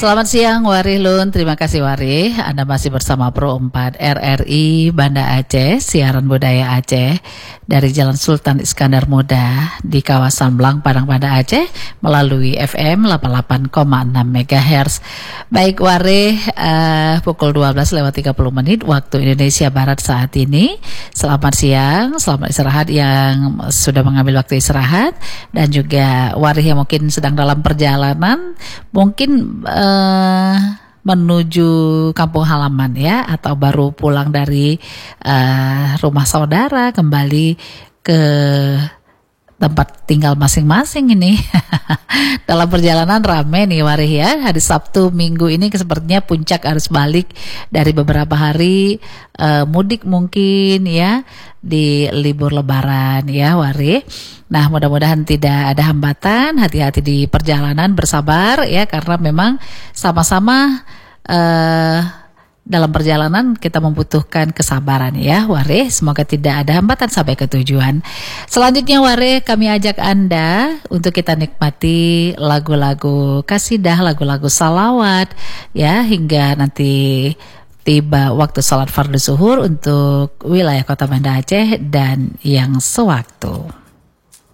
Selamat siang Warih Lun, terima kasih Warih. Anda masih bersama Pro 4 RRI Banda Aceh, siaran budaya Aceh dari Jalan Sultan Iskandar Muda di kawasan Blang, Padang, Banda Aceh melalui FM 88,6 MHz. Baik Warih, pukul 12:30 waktu Indonesia Barat saat ini. Selamat siang, selamat istirahat yang sudah mengambil waktu istirahat, dan juga Warih yang mungkin sedang dalam perjalanan, mungkin menuju kampung halaman ya, atau baru pulang dari rumah saudara kembali ke tempat tinggal masing-masing ini. Dalam perjalanan rame nih Warih ya. Hari Sabtu Minggu ini sepertinya puncak arus balik dari beberapa hari mudik mungkin ya, di libur lebaran ya Warih. Nah, mudah-mudahan tidak ada hambatan, hati-hati di perjalanan, bersabar ya, karena memang sama-sama dalam perjalanan kita membutuhkan kesabaran ya Warih. Semoga tidak ada hambatan sampai ke tujuan. Selanjutnya Warih, kami ajak Anda untuk kita nikmati lagu-lagu kasidah, lagu-lagu salawat ya, hingga nanti tiba waktu salat fardu zuhur untuk wilayah Kota Banda Aceh dan yang sewaktu.